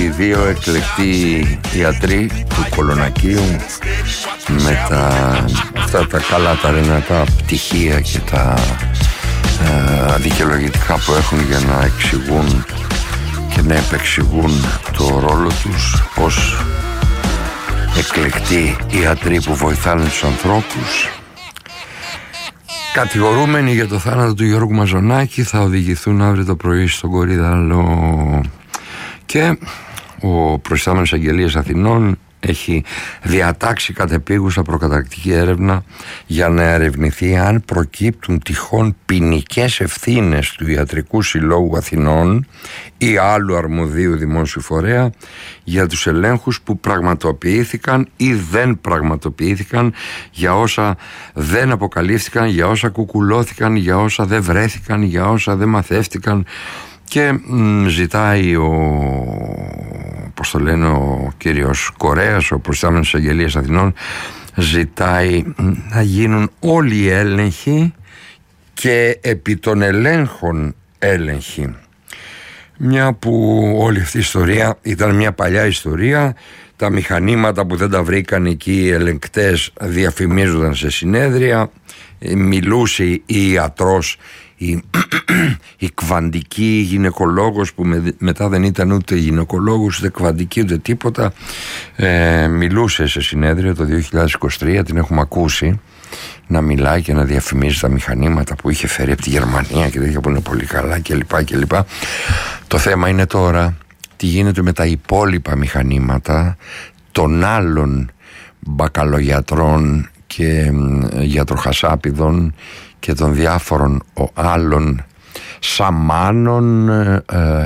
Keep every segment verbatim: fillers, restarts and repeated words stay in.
οι δύο εκλεκτοί ιατροί του Κολονακίου με τα, αυτά τα καλά τα δυνατά πτυχία και τα ε, δικαιολογητικά που έχουν για να εξηγούν και να επεξηγούν το ρόλο τους ως εκλεκτοί ιατροί που βοηθάνε τους ανθρώπους, κατηγορούμενοι για το θάνατο του Γιώργου Μαζονάκη, θα οδηγηθούν αύριο το πρωί στον Κορύδαλο. Και ο προϊστάμενος Αγγελίας Αθηνών έχει διατάξει κατεπίγουσα προκαταρκτική έρευνα για να ερευνηθεί αν προκύπτουν τυχόν ποινικές ευθύνες του Ιατρικού Συλλόγου Αθηνών ή άλλου αρμοδίου δημόσιου φορέα για τους ελέγχους που πραγματοποιήθηκαν ή δεν πραγματοποιήθηκαν, για όσα δεν αποκαλύφθηκαν, για όσα κουκουλώθηκαν, για όσα δεν βρέθηκαν, για όσα δεν μαθεύτηκαν. Και μ, ζητάει ο, πώς το λένε, ο κύριος Κορέας, ο προϊστάμενος της Αγγελίας Αθηνών, ζητάει να γίνουν όλοι οι έλεγχοι και επί των ελέγχων έλεγχοι. Μια που όλη αυτή η ιστορία ήταν μια παλιά ιστορία, τα μηχανήματα που δεν τα βρήκαν εκεί οι ελεγκτές διαφημίζονταν σε συνέδρια, μιλούσε η ιατρός, η, η κβαντική γυναικολόγος που με, μετά δεν ήταν ούτε γυναικολόγος ούτε κβαντική ούτε τίποτα, ε, μιλούσε σε συνέδριο το δύο χιλιάδες είκοσι τρία, την έχουμε ακούσει να μιλάει και να διαφημίζει τα μηχανήματα που είχε φέρει από τη Γερμανία και τέτοια που είναι πολύ καλά κλπ. κλπ. Το θέμα είναι τώρα τι γίνεται με τα υπόλοιπα μηχανήματα των άλλων μπακαλογιατρών και γιατροχασάπιδων και των διάφορων άλλων σαμάνων, ε,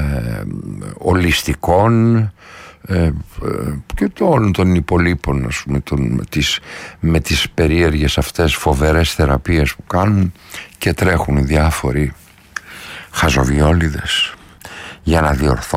ολιστικών ε, και όλων των υπολείπων, ας πούμε, των, με, τις, με τις περίεργες αυτές φοβερές θεραπείες που κάνουν και τρέχουν οι διάφοροι χαζοβιόλιδες για να διορθώσουν